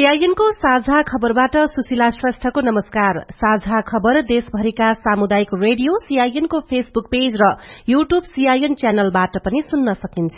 सीआईएनको साझा खबरबाट सुशीला श्रेष्ठको नमस्कार। साझा खबर देशभरिका सामुदायिक रेडियो सीआईएनको फेसबुक पेज र यूट्यूब सीआईएन च्यानलबाट पनि सुन्न सकिन्छ।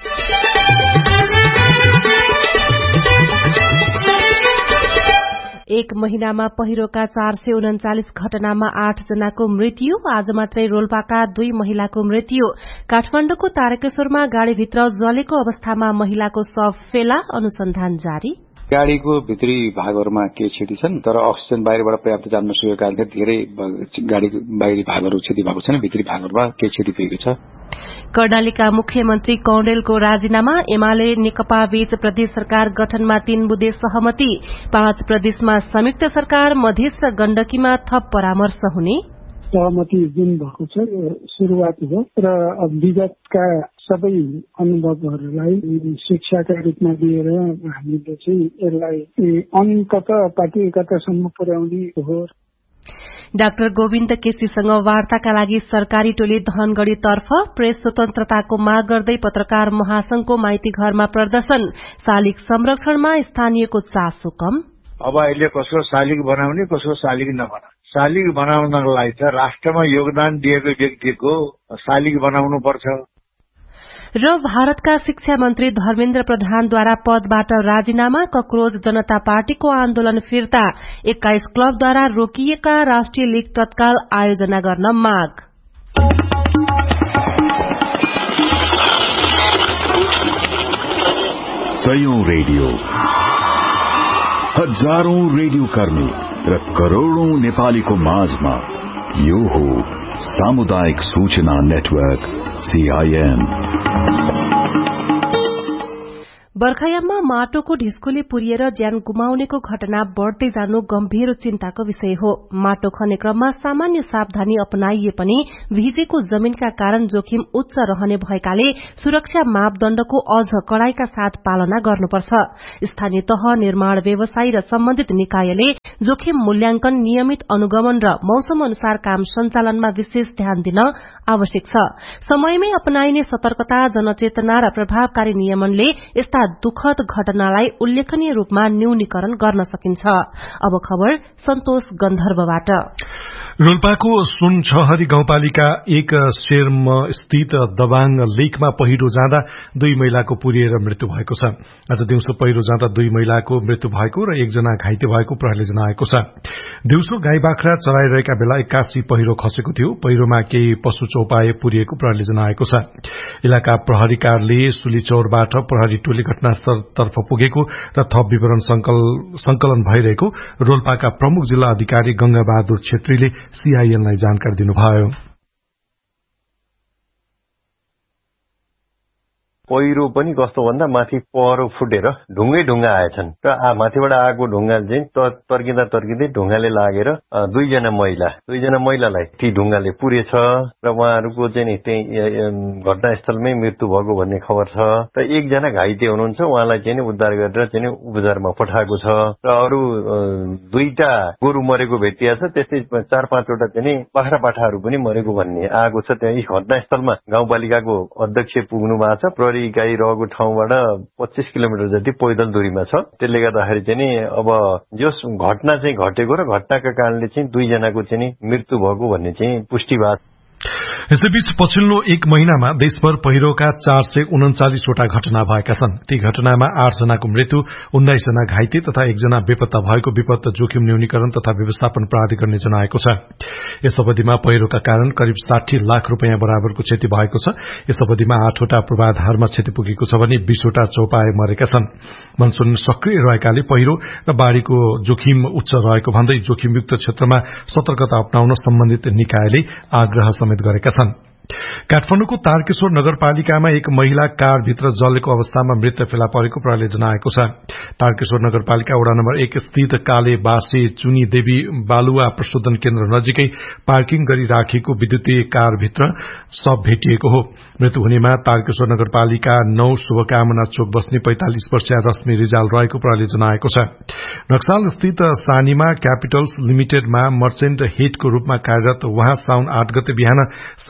एक महिनामा पहिरोका 439 घटनामा 8 जनाको मृत्यु। आज मात्रै रोल्पाका 2 महिलाको मृत्यु। काठमाण्डुको तारकेश्वरमा गाड़ीभित्र जलेको अवस्थामा महिलाको शव फेला, अनुसन्धान जारी। गाड़ीको भित्री भागहरूमा केही क्षति छन्, तर अक्सिजन बाहिरबाट पर्याप्त जान नसकेको कारणले धेरै गाड़ीको बाहिरी भागहरू क्षति भएको छैन, भित्री भागहरूमा केही क्षति पुगेको छ। कर्णालीका मुख्यमन्त्री कौडेलको राजीनामा। एमाले नेकपा बीच प्रदेश सरकार गठनमा 3 बुँदे सहमति। 5 प्रदेशमा संयुक्त सरकार, मधेस र गण्डकीमा थप परामर्श हुने। सहमति जुन भएको छ यो शुरूआत हो र विगतका सबै अनुभवहरूलाई शिक्षाका रूपमा दिएर हामीले चाहिँ यसलाई अन्तत पार्टी एकतासम्म पुर्याउने हो। डाक्टर गोविन्द केसीसँग वार्ताका लागि सरकारी टोली धनगढ़ीतर्फ। प्रेस स्वतन्त्रताको माग गर्दै पत्रकार महासंघको माइती घरमा प्रदर्शन। शालिग संरक्षणमा स्थानीयको चासो कम। अब अहिले कसको शालिग बनाउने, कसको शालिग नबनाउने। शालिग बनाउनको लागि त राष्ट्रमा योगदान दिएको व्यक्तिको शालिग बनाउनु पर्छ। र भारतका शिक्षा मन्त्री धर्मेन्द्र प्रधानद्वारा पदबाट राजीनामा। कक्रोज जनता पार्टीको आन्दोलन फिर्ता। 21 क्लबद्वारा रोकिएका राष्ट्रिय लीग तत्काल आयोजना गर्न माग। सयौं रेडियो, हजारौं रेडियो कर्मी र करोड़ौं नेपालीको माझमा यो हो सामुदायिक सूचना नेटवर्क सीआईएन। बर्खायाममा माटोको ढिस्कोले पुरिएर ज्यान गुमाउनेको घटना बढ़दै जानु गम्भीर चिन्ताको विषय हो। माटो खन्ने क्रममा सामान्य सावधानी अपनाइए पनि भिजेको जमीनका कारण जोखिम उच्च रहने भएकाले सुरक्षा मापदण्डको अझ कड़ाईका साथ पालना गर्नुपर्छ। स्थानीय तह, निर्माण व्यवसायी र सम्बन्धित निकायले जोखिम मूल्याङ्कन, नियमित अनुगमन र मौसम अनुसार काम सञ्चालनमा विशेष ध्यान दिन आवश्यक छ। समयमै अपनाइने सतर्कता, जनचेतना र प्रभावकारी नियमनले यस्ता दुखद घटनालाई उल्लेखनीय रूपमा न्यूनीकरण गर्न सकिन्छ। अब खबर सन्तोष गन्धर्वबाट। रोल्पाको सुनछहरी गाउँपालिका 1 शेर्म स्थित दबाङ लेकमा पहिरो जाँदा 2 महिलाको पुरिएर मृत्यु भएको छ। आज दिउँसो पहिरो जाँदा 2 महिलाको मृत्यु भएको र 1 जना घाइते भएको प्रहरीले जनाएको छ। दिउँसो गाई बाख्रा चराइरहेका बेला 81 पहिरो खसेको थियो। पहिरोमा केही पशु चौपाए पुरिएको प्रहरीले जनाएको छ। इलाका प्रहरी कार्यालय सुलीचौरबाट प्रहरी टोली घटनास्थलतर्फ पुगेको र थप विवरण संकलन भइरहेको रोल्पाका प्रमुख जिल्ला अधिकारी गंगा बहादुर छेत्रीले सीआईएनलाई जानकारी दिनुभयो। पहिरो पनि कस्तो भन्दा माथि पहरो फुटेर ढुङ्गा आएछन् र माथिबाट आएको ढुङ्गा चाहिँ तर्किँदै ढुङ्गाले लागेर 2 जना महिलालाई ती ढुङ्गाले पुरेछ र उहाँहरूको चाहिँ नि त्यही घटनास्थलमै मृत्यु भएको भन्ने खबर छ। र 1 जना घाइते हुनुहुन्छ, उहाँलाई चाहिँ उद्धार गरेर चाहिँ उपचारमा पठाएको छ र अरू 2टा गोरु मरेको भेटिया छ। त्यस्तै 4-5 वटा चाहिँ बाख्रा पाठाहरू पनि मरेको भन्ने आएको छ। त्यही घटनास्थलमा गाउँपालिकाको अध्यक्ष पुग्नु भएको छ। इकाइ रहेको ठाउँबाट 25 किलोमिटर जति पैदल दूरीमा छ। त्यसले गर्दाखेरि चाहिँ अब यस घटना चाहिँ घटेको र घटनाका कारणले चाहिँ 2 जनाको चाहिँ मृत्यु भएको भन्ने चाहिँ पुष्टि भएको। यसैबीच पछिल्लो 1 महिनामा देशभर पहिरोका 439 वटा घटना भएका छन्। ती घटनामा 8 जनाको मृत्यु, 19 जना घाइते तथा 1 जना बेपत्ता भएको विपत्त जोखिम न्यूनीकरण तथा व्यवस्थापन प्राधिकरणले जनाएको छ। यस अवधिमा पहिरोका कारण करिब 60 लाख रुपियाँ बराबरको क्षति भएको छ। यस अवधिमा 8 वटा पूर्वाधारमा क्षति पुगेको छ भने 20 वटा चौपाए मरेका छन्। मनसून सक्रिय रहेकाले पहिरो र बाढ़ीको जोखिम उच्च रहेको भन्दै जोखिमयुक्त क्षेत्रमा सतर्कता अपनाउन सम्बन्धित निकायले आग्रह समेत गरेका छन्। काठमाडौँको तारकेश्वर नगरपालिकामा एक महिला कारभित्र जलेको अवस्थामा मृत फेला परेको प्रहरीले जनाएको छ। तारकेश्वर नगरपालिका वडा नम्बर 1 स्थित काले बासे चुनी देवी बालुवा प्रशोधन केन्द्र नजिकै पार्किङ गरी राखिएको विद्युतीय कारभित्र शव भेटिएको हो। मृत्यु हुनेमा तारकेश्वर नगरपालिका 9 शुभकामना चोक बस्ने 45 वर्षीय रश्मि रिजाल रहेको प्रहरीले जनाएको छ। नक्साल स्थित सानीमा क्यापिटल्स लिमिटेडमा मर्चेन्ट हेडको रूपमा कार्यरत उहाँ साउन 8 गते बिहान 7 बजे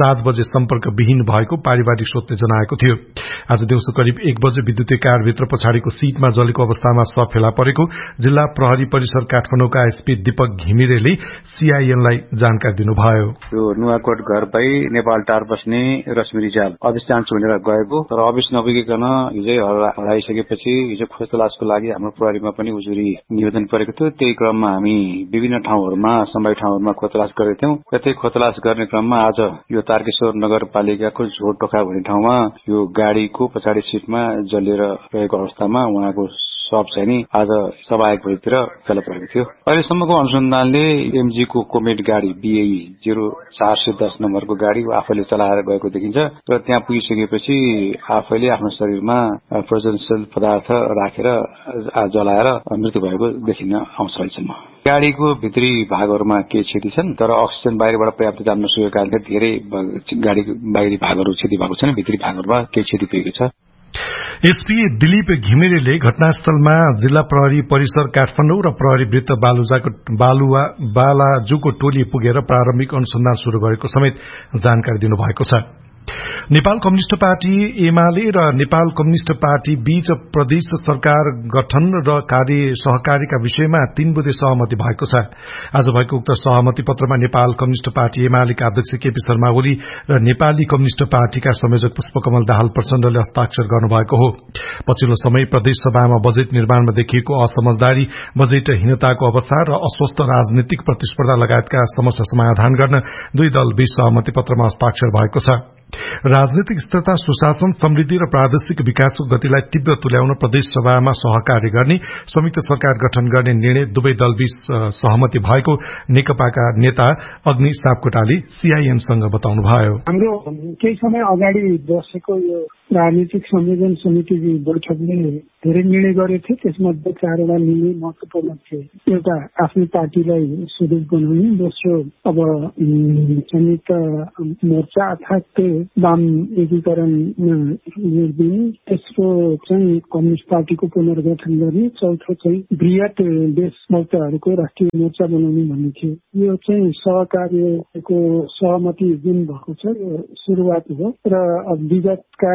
सम्पर्कविहीन भएको पारिवारिक स्रोतले जनाएको थियो। आज दिउँसो करिब 1 बजे विद्युतीय कारभित्र पछाडिको सीटमा जलेको अवस्थामा शव फेला परेको जिल्ला प्रहरी परिसर काठमाडौँका एसपी दीपक घिमिरेले सीआईएनलाई जानकारी दिनुभयो। यो नुवाकोट घर भई नेपाल टार बस्ने रश्मि रिजाल अफिस जान्छु भनेर गएको, तर अफिस नपुगिकन हिजै हराइसकेपछि हिजो खोज तलासको लागि हाम्रो प्रहरीमा पनि उजुरी निवेदन परेको थियो। त्यही क्रममा हामी विभिन्न ठाउँहरूमा सम्भावित ठाउँहरूमा खोज तलास गरेका थियौं। त्यही खोज तलास गर्ने क्रममा आज यो तारकेश्वर नगरपालिकाको झोटोखा भन्ने ठाउँमा यो गाडीको पछाडि सीटमा जलेर रहेको अवस्थामा उहाँको शव चाहिँ नि आज सभा 1 बजेतिर फेला परेको थियो। अहिलेसम्मको अनुसन्धानले एमजी को कोमेट गाडी बीएई 0410 नम्बरको गाडी आफैले चलाएर गएको देखिन्छ र त्यहाँ पुगिसकेपछि आफैले आफ्नो शरीरमा प्रज्वलनशील पदार्थ राखेर जलाएर मृत्यु भएको देखिन आउँछ। अहिलेसम्म गाडीको भित्री भागहरूमा केही क्षति छन्, तर अक्सिजन बाहिरबाट पर्याप्त जान नसकेको कारणले धेरै गाडी बाहिरी भागहरू क्षति भएको छन्। भित्री भागहरूमा केही क्षति पुगेको छ। एसपी दिलीप घिमिरेले घटनास्थलमा जिल्ला प्रहरी परिसर काठमाडौँ र प्रहरी वृत्त बालाजुको टोली पुगेर प्रारम्भिक अनुसन्धान शुरू गरेको समेत जानकारी दिनुभएको छ। नेपाल कम्युनिष्ट पार्टी एमाले र नेपाल कम्युनिष्ट पार्टी बीच प्रदेश सरकार गठन र कार्य सहकारीका विषयमा 3 बुँदे सहमति भएको छ। आज भएको उक्त सहमति पत्रमा नेपाल कम्युनिष्ट पार्टी एमालेका अध्यक्ष केपी शर्मा ओली र नेपाली कम्युनिष्ट पार्टीका संयोजक पुष्पकमल दाहाल प्रचण्डले हस्ताक्षर गर्नुभएको हो। पछिल्लो समय प्रदेश सभामा बजेट निर्माणमा देखिएको असमझदारी, बजेटहीनताको अवस्था र अस्वस्थ राजनीतिक प्रतिस्पर्धा लगायतका समस्या समाधान गर्न 2 दल बीच सहमति पत्रमा हस्ताक्षर भएको छ। राजनीतिक स्थिरता, सुशासन, समृद्धि र प्रादेशिक विकासको गतिलाई तीव्र तुल्याउन प्रदेश सभामा सहकार्य गर्ने, संयुक्त सरकार गठन गर्ने निर्णय 2 दलबीच सहमति भएको नेकपाका नेता अग्नि सापकोटाले सीआईएनसँग बताउनुभयो। हाम्रो केही समय अगाडि बसेको यो राजनीतिक संयोजन समितिको बैठकले धेरै निर्णय गरेको थियो। त्यसमध्ये 4वटा निर्णय महत्वपूर्ण थिए। एउटा आफ्नो पार्टीलाई सुदृढ बनाउने, दोस्रो अब संयुक्त मोर्चा अर्थात् वाम एकीकरणमा जोड दिने, तेस्रो चाहिँ कम्युनिस्ट पार्टीको पुनर्गठन गर्ने, चौथो चाहिँ बृहत देशभक्तहरूको राष्ट्रिय मोर्चा बनाउने भन्ने थियो। यो चाहिँ सहकार्यको सहमति जुन भएको छ यो सुरुवात हो र विगतका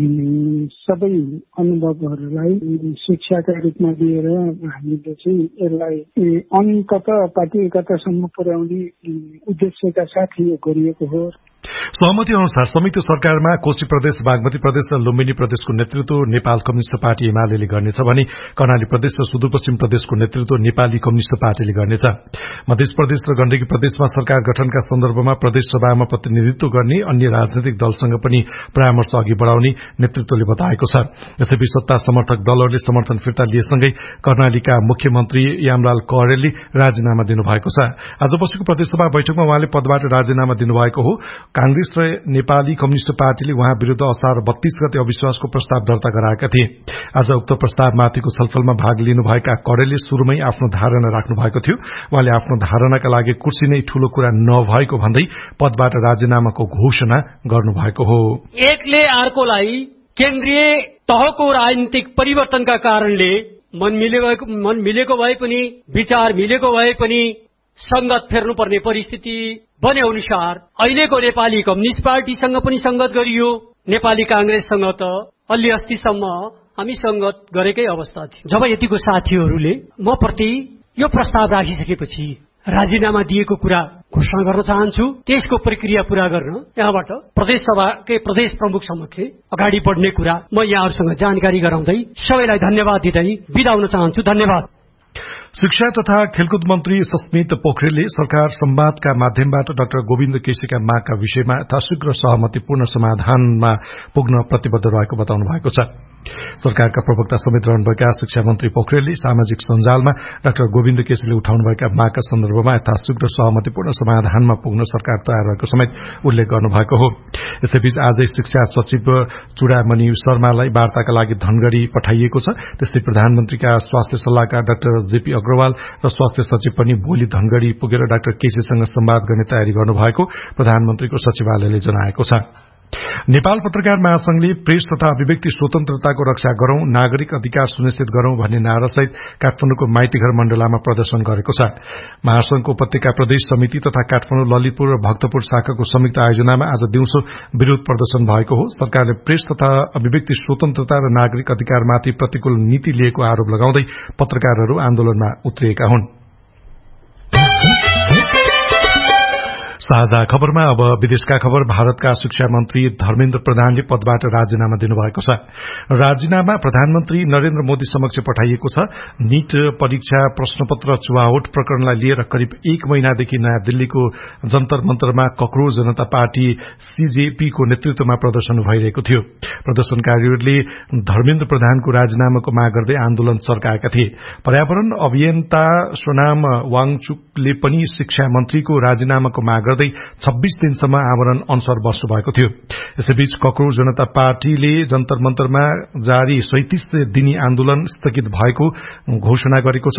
सबै अनुभवहरूलाई शिक्षाका रूपमा दिएर हामीले चाहिँ यसलाई पार्टी एकतासम्म पुर्याउने उद्देश्यका साथ यो गरिएको हो। सहमति अनुसार संयुक्त सरकारमा कोशी प्रदेश, बागमती प्रदेश र लुम्बिनी प्रदेशको नेतृत्व नेपाल कम्युनिष्ट पार्टी एमाले गर्नेछ भने कर्णाली प्रदेश र सुदूरपश्चिम प्रदेशको नेतृत्व नेपाली कम्युनिष्ट पार्टीले गर्नेछ। मध्य प्रदेश र गण्डकी प्रदेशमा सरकार गठनका सन्दर्भमा प्रदेश सभामा प्रतिनिधित्व गर्ने अन्य राजनैतिक दलसँग पनि परामर्श अघि बढाउने नेतृत्वले बताएको छ। यसैबीच सत्ता समर्थक दलहरूले समर्थन फिर्ता लिएसँगै कर्णालीका मुख्यमन्त्री यामलाल कौडेलले राजीनामा दिनुभएको छ। आज बसेको प्रदेशसभा बैठकमा उहाँले पदबाट राजीनामा दिनुभएको हो। कांग्रेस र नेपाली कम्युनिष्ट पार्टीले उहाँ विरूद्ध असार 32 गते अविश्वासको प्रस्ताव दर्ता गराएका थिए। आज उक्त प्रस्तावमाथिको छलफलमा भाग लिनुभएका कौडेलले शुरूमै आफ्नो धारणा राख्नु भएको थियो। उहाँले आफ्नो धारणाका लागि कुर्सी नै ठूलो कुरा नभएको भन्दै पदबाट राजीनामाको घोषणा गर्नुभएको हो। एकले अर्कोलाई केन्द्रीय तहको राजनीतिक परिवर्तनका कारणले मन मिलेको भए पनि, विचार मिलेको भए पनि संगत फेर्नुपर्ने परिस्थिति बने अनुसार अहिलेको नेपाली कम्युनिष्ट पार्टीसँग पनि संगत गरियो। नेपाली कांग्रेससँग त अलि अस्तिसम्म हामी संगत गरेकै अवस्था थियो। जब यतिको साथीहरूले म प्रति यो प्रस्ताव राखिसकेपछि राजीनामा दिएको कुरा घोषणा गर्न चाहन्छु। त्यसको प्रक्रिया पूरा गर्न यहाँबाट प्रदेश सभाकै प्रदेश प्रमुख समक्ष अगाडि बढ्ने कुरा म यहाँहरूसँग जानकारी गराउँदै सबैलाई धन्यवाद दिँदै बिदा हुन चाहन्छु। धन्यवाद। शिक्षा तथा खेलकुद मन्त्री सस्मित पोखरेलले सरकार संवादका माध्यमबाट डाक्टर गोविन्द केसीका मागका विषयमा यथाशीघ्र सहमतिपूर्ण समाधानमा पुग्न प्रतिबद्ध रहेको बताउनु भएको छ। सरकारका प्रवक्ता समेत रहनुभएका शिक्षा मन्त्री पोखरेलले सामाजिक सञ्जालमा डाक्टर गोविन्द केसीले उठाउनुभएका मागका सन्दर्भमा यथाशीघ्र सहमतिपूर्ण समाधानमा पुग्न सरकार तयार रहेको समेत उल्लेख गर्नुभएको हो। यसैबीच आजै शिक्षा सचिव चुडामणि शर्मालाई वार्ताका लागि धनगढ़ी पठाइएको छ। त्यस्तै प्रधानमन्त्रीका स्वास्थ्य सल्लाहकार डाक्टर जेपी अग्रवाल र स्वास्थ्य सचिव पनि भोलि धनगढ़ी पुगेर डाक्टर केसीसँग संवाद गर्ने तयारी गर्नुभएको प्रधानमन्त्रीको सचिवालयले जनाएको छ। नेपाल पत्रकार महासंघले प्रेस तथा अभिव्यक्ति स्वतन्त्रताको रक्षा गरौं, नागरिक अधिकार सुनिश्चित गरौं भन्ने नारासहित काठमाडौँको माइतीघर मण्डलामा प्रदर्शन गरेको छ। महासंघको उपत्यका प्रदेश समिति तथा काठमाडौँ, ललितपुर र भक्तपुर शाखाको संयुक्त आयोजनामा आज दिउँसो विरोध प्रदर्शन भएको हो। सरकारले प्रेस तथा अभिव्यक्ति स्वतन्त्रता र नागरिक अधिकारमाथि प्रतिकूल नीति लिएको आरोप लगाउँदै पत्रकारहरू आन्दोलनमा उत्रिएका हुन्। साझा खबरमा अब विदेशका खबर। भारतका शिक्षा मन्त्री धर्मेन्द्र प्रधानले पदबाट राजीनामा दिनुभएको छ। राजीनामा प्रधानमन्त्री नरेन्द्र मोदी समक्ष पठाइएको छ। नीट परीक्षा प्रश्नपत्र चुहावट प्रकरणलाई लिएर करिब 1 महिनादेखि नयाँ दिल्लीको जन्तर मन्तरमा कक्रोच जनता पार्टी सीजेपीको नेतृत्वमा प्रदर्शन भइरहेको थियो। प्रदर्शनकारीहरूले धर्मेन्द्र प्रधानको राजीनामाको माग गर्दै आन्दोलन चर्काएका थिए। पर्यावरण अभियन्ता सोनाम वाङचुकले पनि शिक्षा मन्त्रीको राजीनामाको माग गर्दै 26 दिनसम्म आमरण अनसन बस्नु भएको थियो। यसैबीच कक्रोच जनता पार्टीले जन्तर मन्तरमा जारी 37 दिनी आन्दोलन स्थगित भएको घोषणा गरेको छ।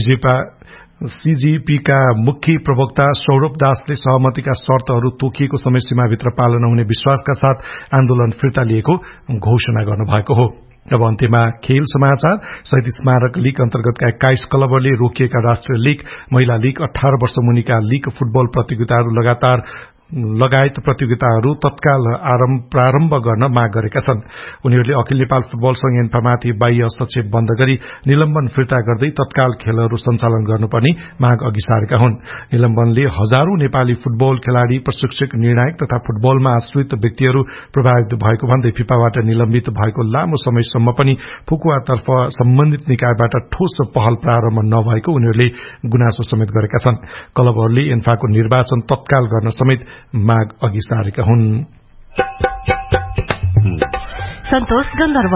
सीजेपीका मुख्य प्रवक्ता सौरभ दासले सहमतिका शर्तहरू तोकिएको समय सीमाभित्र पालना हुने विश्वासका साथ आन्दोलन फिर्ता लिएको घोषणा गर्नुभएको हो। अब अन्त्यमा खेल समाचार। शहीद स्मारक लीग अन्तर्गतका 21 क्लबहरूले रोकिएका राष्ट्रिय लीग, महिला लीग, 18 वर्ष मुनिका लीग फुटबल प्रतियोगिताहरू लगायत प्रतियोगिताहरू तत्काल प्रारम्भ गर्न माग गरेका छन्। उनीहरूले अखिल नेपाल फुटबल संघ एन्फामाथि बाह्य हस्तक्षेप बन्द गरी निलम्बन फिर्ता गर्दै तत्काल खेलहरू सञ्चालन गर्नुपर्ने माग अघि सारेका हुन्। निलम्बनले हजारौं नेपाली फुटबल खेलाड़ी, प्रशिक्षक, निर्णायक तथा फुटबलमा आश्रित व्यक्तिहरू प्रभावित भएको भन्दै फिफाबाट निलम्बित भएको लामो समयसम्म पनि फुकुवातर्फ सम्बन्धित निकायबाट ठोस पहल प्रारम्भ नभएको उनीहरूले गुनासो समेत गरेका छन्। क्लबहरूले एन्फाको निर्वाचन तत्काल गर्न समेत माग अघि सारेका हुन्। सन्तोष गन्धर्व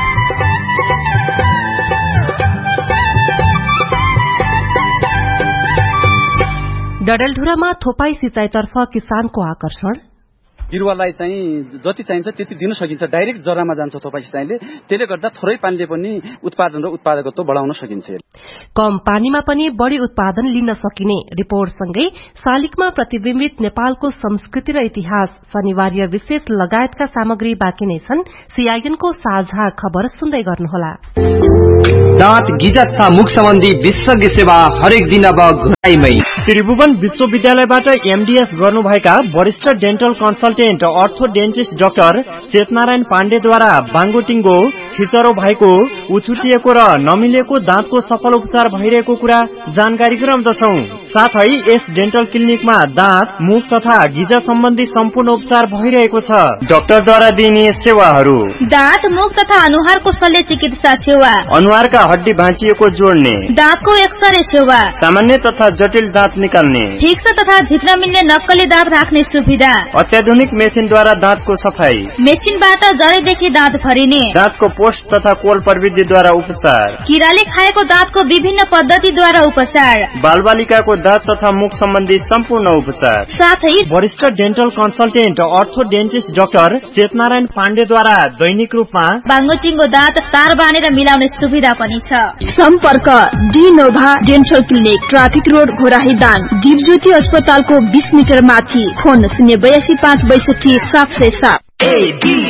डडेलधुरामा थोपाई सिंचाईतर्फ किसानको आकर्षण। बिरुवालाई चाहिँ जति चाहिन्छ त्यति दिन सकिन्छ। डाइरेक्ट जरामा जान्छ थोपाई सिंचाईले। त्यसले गर्दा थोरै पानीले पनि उत्पादन र उत्पादकत्व बढाउन सकिन्छ। कम पानीमा पनि बढ़ी उत्पादन लिन सकिने रिपोर्टसँगै शालिगमा प्रतिबिम्बित नेपालको संस्कृति र इतिहास, शनिवार्य विशेष लगायतका सामग्री बाँकी नै छन्। सीआईएनको साझा खबर सुन्दै गर्नुहोला। दाँत गिजा तथा मुख सम्बन्धी विशेषज्ञ सेवा हरेक दिन अब घुराईमै। त्रिभुवन विश्वविद्यालयबाट एमडीएस गर्नुभएका वरिष्ठ डेन्टल कन्सल्टेन्ट अर्थोडेन्टिस्ट डाक्टर चेतनारायण पाण्डेद्वारा बाङ्गोटिङ्गो, छिचरो भएको, उछुटिएको र नमिलेको दाँतको सफल उपचार भइरहेको कुरा जानकारी गराउँदछौं। साथै यस डेन्टल क्लिनिकमा दाँत, मुख तथा गिजा सम्बन्धी सम्पूर्ण उपचार भइरहेको छ। डाक्टरद्वारा दिइने सेवाहरू: दाँत, मुख तथा अनुहारको शल्य चिकित्सा सेवा, अनुहारका हड्डी भाँचिएको जोड्ने, दाँतको एक्सरे सेवा, सामान्य तथा जटिल दाँत निकाल्ने, फिक्स तथा झिक्न मिल्ने नक्कली दाँत राख्ने सुविधा, अत्याधुनिक मेसिनद्वारा दाँतको सफाई, मेसिनबाट जडेदेखि दाँत भरिने, दाँतको पोस्ट तथा कोल प्रविधिद्वारा उपचार, किराले खाएको दाँतको विभिन्न पद्धतिद्वारा उपचार, बालबालिकाको दाँत तथा मुख सम्बन्धी सम्पूर्ण उपचार, साथै वरिष्ठ डेन्टल कन्सल्टेन्ट अर्थोडेन्टिस्ट डाक्टर चेतनारायण पाण्डेद्वारा दैनिक रूपमा बाङ्गोटिङ्गो दाँत तार बाँधेर मिलाउने सुविधा पनि छ। सम्पर्क डिनोभा dental clinic, traffic road, Ghorahi Dang, Dipjyoti अस्पतालको 20 मिटर माथि। फोन 082 562 707।